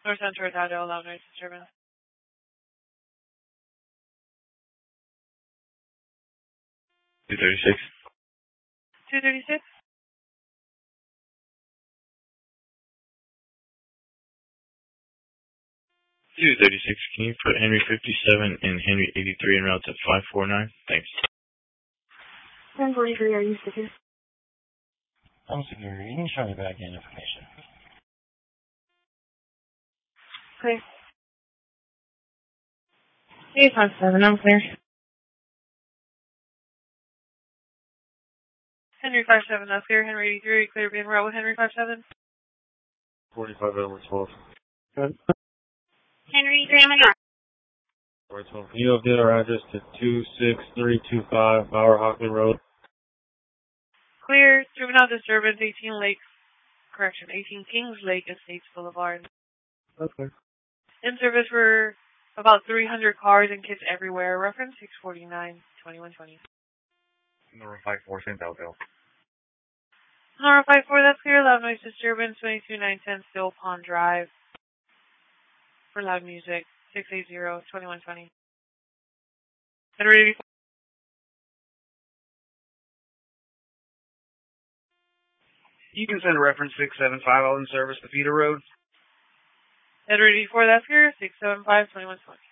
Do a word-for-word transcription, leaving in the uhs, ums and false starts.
North Central Dado, loud noise disturbance. two thirty-six. two thirty-six? two thirty-six, can you put Henry fifty-seven and Henry eighty-three en route to five four nine? Thanks. ten forty-three, are you secure? I'm secure. You can show me back in information. Clear. eight five seven, I'm clear. Henry five seven, that's clear. Henry eighty-three, clear being route with Henry five seven. forty-five, Edward twelve. Good. Henry eighty-three, I'm in. Edward twelve, can you update our address to two six three two five Bower Hockley Road? Clear. Juvenile disturbance, eighteen Lakes, correction, eighteen Kings Lake Estates Boulevard. That's clear. In service for about three hundred cars and kids everywhere. Reference six forty-nine, twenty-one twenty. Number five four, Saint Alville. Number five four, that's clear. Loud noise disturbance, twenty-two nine ten Still Pond Drive. For loud music, six eighty, twenty-one twenty. And ready before. You can send reference six seven five, all in service to Feeder Road. And ready before, that's clear. six seven five, twenty-one twenty.